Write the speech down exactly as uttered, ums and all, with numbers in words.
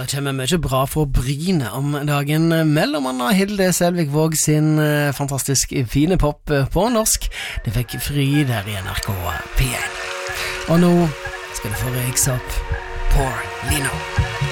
det kommer mye bra fra Bryne om dagen, mellom annet Hilde Selvik Våg sin eh, fantastisk fine pop eh, på norsk. Det fikk fri der i N R K P en. Og nå skal du få røykse opp Poor Lino.